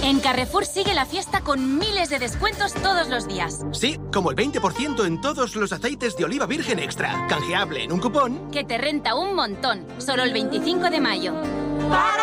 En Carrefour sigue la fiesta con miles de descuentos todos los días. Sí, como el 20% en todos los aceites de oliva virgen extra. Canjeable en un cupón. Que te renta un montón. Solo el 25 de mayo.